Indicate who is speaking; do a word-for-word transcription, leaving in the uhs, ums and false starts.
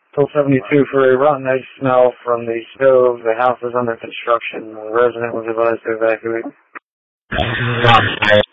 Speaker 1: Toll seventy-two, for a rotten egg smell from the stove. The house is under construction. The resident was advised to evacuate.